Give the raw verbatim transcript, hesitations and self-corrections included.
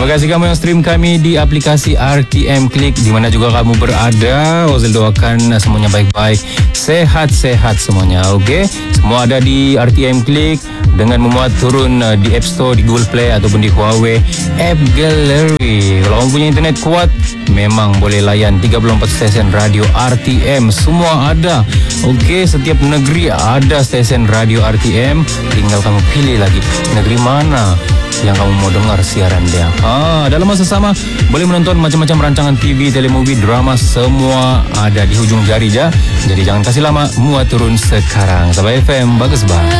Terima kasih kamu yang stream kami di aplikasi R T M Klik di mana juga kamu berada. Ozil doakan semuanya baik-baik, sehat-sehat semuanya. Okey, semua ada di R T M Klik dengan memuat turun di App Store, di Google Play ataupun di Huawei App Gallery. Kalau kamu punya internet kuat, memang boleh layan tiga puluh empat stesen radio R T M. Semua ada. Okey, setiap negeri ada stesen radio R T M. Tinggal kamu pilih lagi negeri mana yang kamu mau dengar siaran dia. Ah, dalam masa sama boleh menonton macam-macam rancangan T V, telemovie, drama, semua ada di hujung jari je. Jadi jangan kasih lama, muat turun sekarang. Sabah F M, bagus bah.